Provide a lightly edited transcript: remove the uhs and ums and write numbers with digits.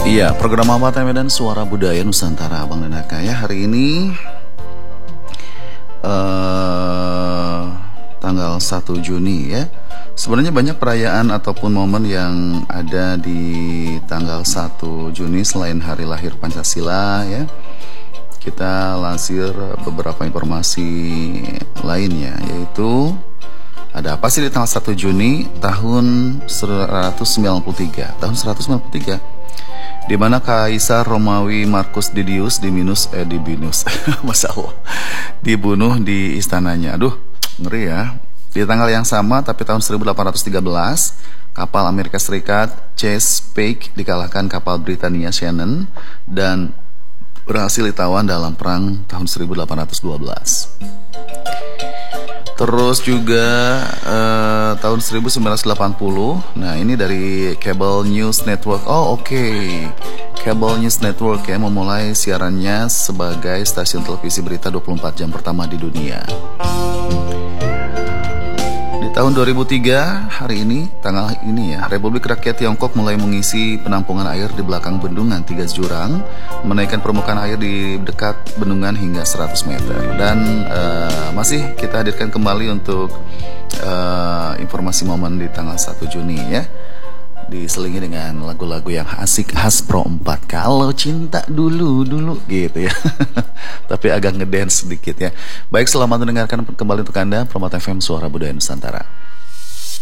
Iya, program Amatan Medan Suara Budaya Nusantara Abang dan Aka ya. Hari ini tanggal 1 Juni ya. Sebenarnya banyak perayaan ataupun momen yang ada di tanggal 1 Juni selain hari lahir Pancasila ya. Kita lansir beberapa informasi lainnya, yaitu ada apa sih di tanggal 1 Juni tahun 193. Tahun 193 di mana Kaisar Romawi Marcus Didius dibunuh di istananya. Aduh, ngeri ya. Di tanggal yang sama tapi tahun 1813, kapal Amerika Serikat Chesapeake dikalahkan kapal Britania Shannon dan berhasil ditawan dalam perang tahun 1812. Terus juga tahun 1980. Nah, ini dari Cable News Network. Oh, oke. Cable News Network ya memulai siarannya sebagai stasiun televisi berita 24 jam pertama di dunia. Di tahun 2003, hari ini, tanggal ini ya, Republik Rakyat Tiongkok mulai mengisi penampungan air di belakang bendungan Tiga Jurang, menaikkan permukaan air di dekat bendungan hingga 100 meter. Dan masih kita hadirkan kembali untuk informasi momen di tanggal 1 Juni ya, diselingi dengan lagu-lagu yang asik khas Pro 4. Kalau cinta dulu gitu ya. Tapi agak ngedance sedikit ya. Baik, selamat mendengarkan kembali untuk Anda Permata FM Suara Budaya Nusantara.